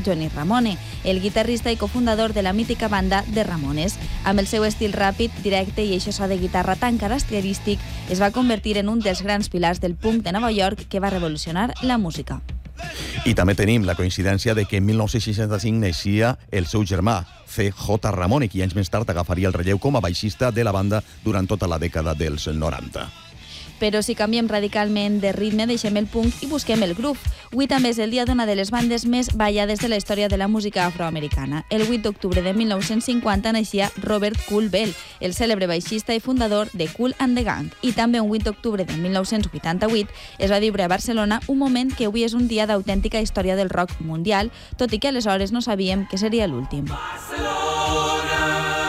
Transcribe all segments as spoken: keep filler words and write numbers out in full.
Johnny Ramone, el guitarrista i cofundador de la mítica banda de Ramones. Amb el seu estil ràpid, directe i això so de guitarra tan característic, es va convertir en un dels grans pilars del punk de Nova York que va revolucionar la música. I també tenim la coincidència de que en mil nou-cents seixanta-cinc naixia el seu germà, C J Ramone, qui anys més tard agafaria el relleu com a baixista de la banda durant tota la dècada dels noranta. Però si canviem radicalment de ritme, deixem el punk i busquem el groove. Avui també és el dia d'una de les bandes més ballades de la història de la música afroamericana. El vuit d'octubre de mil nou-cents cinquanta naixia Robert Cool Bell, el cèlebre baixista i fundador de Kool and the Gang. I també un vuit d'octubre de mil nou-cents vuitanta-vuit es va viure a Barcelona un moment que avui és un dia d'autèntica història del rock mundial, tot i que aleshores no sabíem que seria l'últim. Barcelona,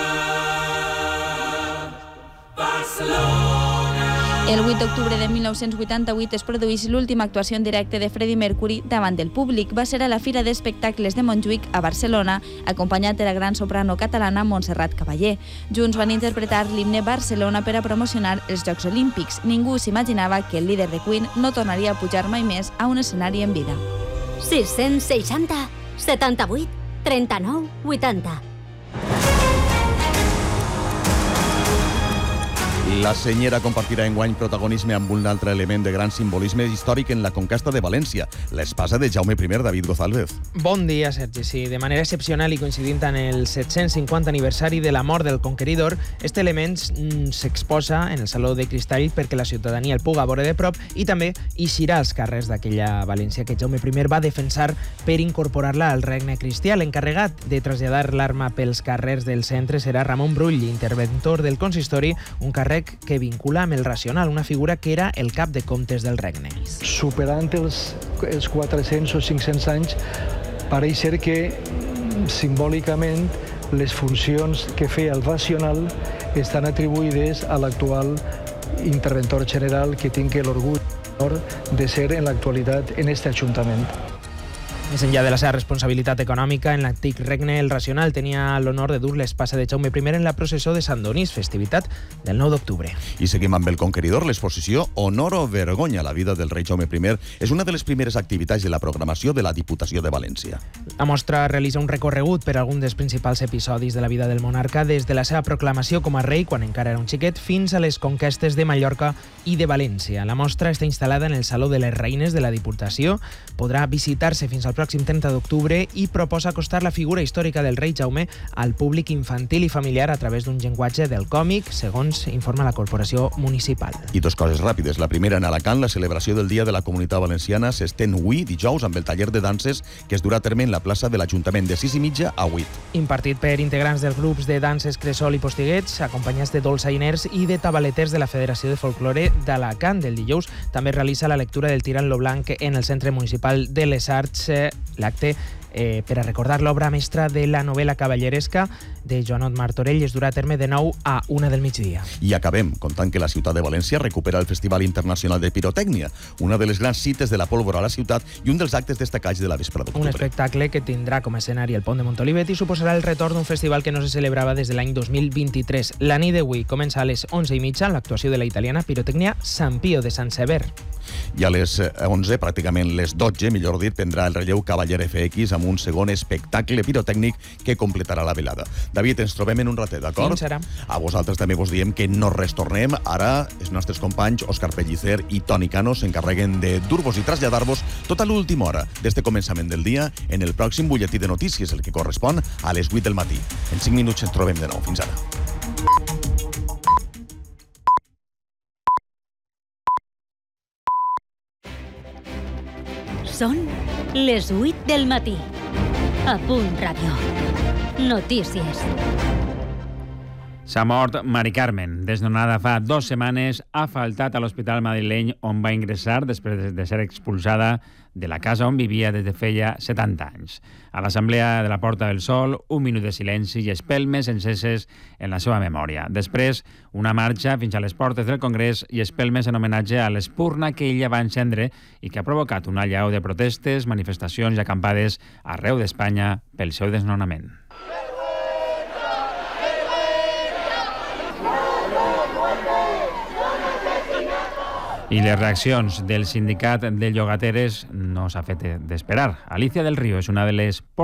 Barcelona. El vuit d'octubre de mil nou-cents vuitanta-vuit es produeix l'última actuació en directe de Freddie Mercury davant del públic. Va ser a la Fira d'Espectacles de Montjuïc, a Barcelona, acompanyat de la gran soprano catalana Montserrat Caballé. Junts van interpretar l'himne Barcelona per a promocionar els Jocs Olímpics. Ningú s'imaginava que el líder de Queen no tornaria a pujar mai més a un escenari en vida. sis-cents seixanta, setanta-vuit, trenta-nou, vuitanta. La senyera compartirà enguany protagonisme amb un altre element de gran simbolisme històric en la conquesta de València, l'espasa de Jaume I, David González. Bon dia, Sergi. Sí, de manera excepcional i coincidint en el set-cents cinquanta aniversari de la mort del conqueridor, este element s'exposa en el Saló de Cristall perquè la ciutadania el puga veure de prop i també eixirà als carrers d'aquella València que Jaume I va defensar per incorporar-la al regne cristià. L'encarregat de traslladar l'arma pels carrers del centre serà Ramon Brull, interventor del consistori, un càrrec que vincula amb el racional, una figura que era el cap de comptes del regne. Superant els, els quatre-cents o cinc-cents anys, pareix ser que simbòlicament les funcions que feia el racional estan atribuïdes a l'actual interventor general que tinc l'orgull de ser en l'actualitat en aquest Ajuntament. Més enllà de la seva responsabilitat econòmica, en l'antic regne el racional tenia l'honor de dur l'espasa de Jaume I en la processó de Sant Donís, festivitat del nou d'octubre. I seguim amb el conqueridor. L'exposició Honor o Vergonya, la vida del rei Jaume I, és una de les primeres activitats de la programació de la Diputació de València. La mostra realitza un recorregut per algun dels principals episodis de la vida del monarca, des de la seva proclamació com a rei, quan encara era un xiquet, fins a les conquestes de Mallorca i de València. La mostra està instal·lada en el Saló de les Reines de la Diputació. Podrà visitar-se fins al pròxim trenta d'octubre i proposa acostar la figura històrica del rei Jaume al públic infantil i familiar a través d'un llenguatge del còmic, segons informa la Corporació Municipal. I dos coses ràpides. La primera, en Alacant, la celebració del Dia de la Comunitat Valenciana s'estén avui, dijous, amb el taller de danses que es durà a terme en la plaça de l'Ajuntament de sis i mitja a vuit. Impartit per integrants dels grups de danses Cresol i Postiguets, acompanyats de dolçainers i de tabaleters de la Federació de Folklore d'Alacant. Del dijous també realitza la lectura del Tirant lo Blanc en el Centre Municipal de les Arts, l'acte eh, per a recordar l'obra mestra de la novel·la cavalleresca de Joanot Martorell es durà a terme de nou a una del migdia. I acabem contant que la ciutat de València recupera el Festival Internacional de Pirotècnia, una de les grans cites de la pólvora a la ciutat i un dels actes destacats de la vespre d'octubre. Un espectacle que tindrà com a escenari el Pont de Montolivet i suposarà el retorn d'un festival que no se celebrava des de l'any dos mil vint-i-tres. La nit d'avui comença a les onze i mitja amb l'actuació de la italiana Pirotècnia Sant Pio de Sant Sever. I a les onze, pràcticament les dotze, millor dit, prendrà el relleu Cavaller F X amb un segon espectacle pirotècnic que completarà la velada. David, ens trobem en un ratet, d'acord? Fins ara. A vosaltres també vos diem que no restornem. Ara els nostres companys Òscar Pellicer i Toni Cano s'encarreguen de dur-vos i traslladar-vos tota l'última hora des de començament del dia en el pròxim butlletí de notícies, el que correspon a les vuit del matí. En cinc minuts ens trobem de nou. Fins ara. Són les vuit del matí. A Punt Ràdio. Notícies. S'ha mort Mari Carmen, desnonada fa dues setmanes, ha faltat a l'hospital madrileny on va ingressar després de ser expulsada de la casa on vivia des de feia setanta anys. A l'Assemblea de la Porta del Sol, un minut de silenci i espelmes enceses en la seva memòria. Després, una marxa fins a les portes del Congrés i espelmes en homenatge a l'espurna que ella va encendre i que ha provocat una allau de protestes, manifestacions i acampades arreu d'Espanya pel seu desnonament. I les reaccions del sindicat de llogateres no s'ha fet d'esperar. Alicia del Río és una de les